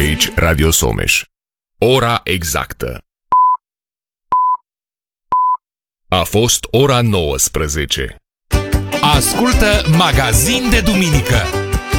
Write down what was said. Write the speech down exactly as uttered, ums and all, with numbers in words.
Aici Radio Someș. Ora exactă. A fost ora nouăsprezece. Ascultă Magazin de Duminică